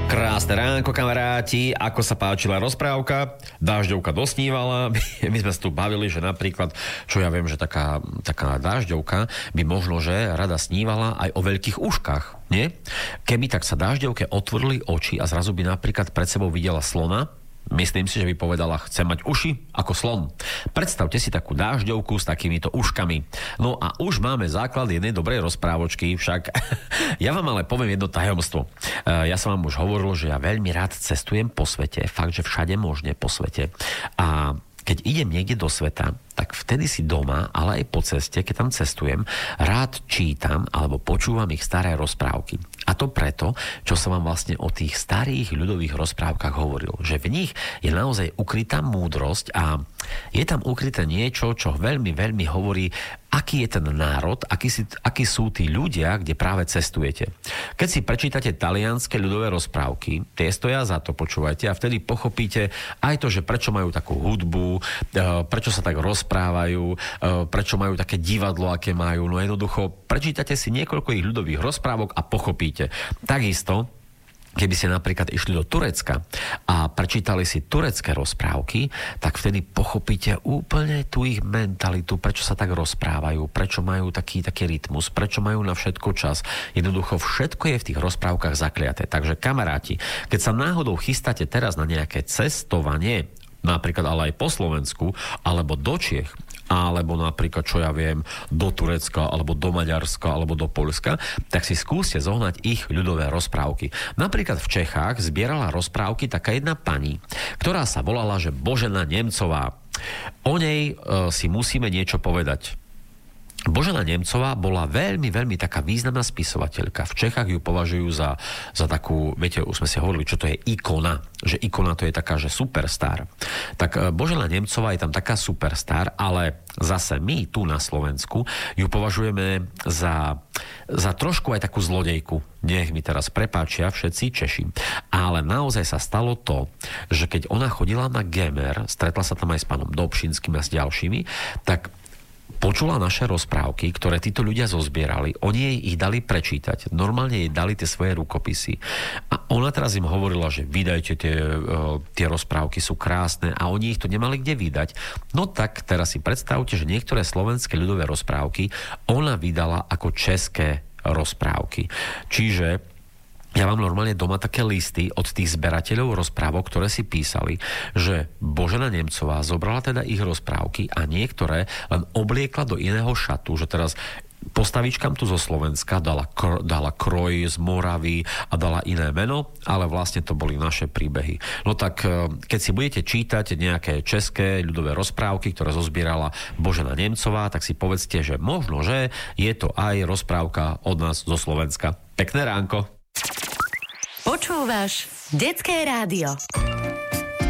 Krásne ránko, kamaráti. Ako sa páčila rozprávka? Dážďovka dosnívala. My sme sa tu bavili, že napríklad, čo ja viem, že taká dážďovka by možno, že rada snívala aj o veľkých uškách, nie? Keby tak sa dážďovke otvorili oči a zrazu by napríklad pred sebou videla slona, myslím si, že by povedala, chcem mať uši ako slon. Predstavte si takú dážďovku s takýmito uškami. No a už máme základ jednej dobrej rozprávočky, však ja vám ale poviem jedno tajomstvo. Ja som vám už hovoril, že ja veľmi rád cestujem po svete, fakt, že všade možne po svete. A keď idem niekde do sveta, tak vtedy si doma, ale aj po ceste, keď tam cestujem, rád čítam alebo počúvam ich staré rozprávky. A to preto, čo som vám vlastne o tých starých ľudových rozprávkach hovoril. Že v nich je naozaj ukrytá múdrosť a je tam ukryté niečo, čo veľmi, veľmi hovorí, aký je ten národ, akí sú tí ľudia, kde práve cestujete. Keď si prečítate talianske ľudové rozprávky, tie stoja za to, počúvajte, a vtedy pochopíte aj to, že prečo majú takú hudbu, prečo sa tak rozprávajú, prečo majú také divadlo, aké majú. No jednoducho, prečítate si niekoľko ich ľudových rozprávok a pochopíte. Takisto, keby ste napríklad išli do Turecka a prečítali si turecké rozprávky, tak vtedy pochopíte úplne tú ich mentalitu, prečo sa tak rozprávajú, prečo majú taký rytmus, prečo majú na všetko čas. Jednoducho všetko je v tých rozprávkach zakliaté. Takže kamaráti, keď sa náhodou chystáte teraz na nejaké cestovanie, napríklad ale aj po Slovensku, alebo do Čiech, alebo napríklad, čo ja viem, do Turecka, alebo do Maďarska, alebo do Poľska, tak si skúste zohnať ich ľudové rozprávky. Napríklad v Čechách zbierala rozprávky taká jedna pani, ktorá sa volala, že Božena Nemcová. O nej si musíme niečo povedať. Božena Nemcová bola veľmi, veľmi taká významná spisovateľka. V Čechách ju považujú za takú, viete, už sme si hovorili, čo to je ikona. Že ikona to je taká, že superstar. Tak Božena Nemcová je tam taká superstar, ale zase my tu na Slovensku ju považujeme za trošku aj takú zlodejku. Nech mi teraz prepáčia všetci Češi. Ale naozaj sa stalo to, že keď ona chodila na Gemer, stretla sa tam aj s pánom Dobšinským a s ďalšími, tak počula naše rozprávky, ktoré títo ľudia zozbierali, oni jej ich dali prečítať. Normálne jej dali tie svoje rukopisy. A ona teraz im hovorila, že vydajte tie rozprávky, sú krásne a oni ich to nemali kde vydať. No tak teraz si predstavte, že niektoré slovenské ľudové rozprávky ona vydala ako české rozprávky. Čiže ja mám normálne doma také listy od tých zberateľov rozprávok, ktoré si písali, že Božena Nemcová zobrala teda ich rozprávky a niektoré len obliekla do iného šatu, že teraz postavičkám tu zo Slovenska dala kroj z Moravy a dala iné meno, ale vlastne to boli naše príbehy. No tak keď si budete čítať nejaké české ľudové rozprávky, ktoré zozbierala Božena Nemcová, tak si povedzte, že možno, že je to aj rozprávka od nás zo Slovenska. Pekné ránko. Počúvaš Detské rádio.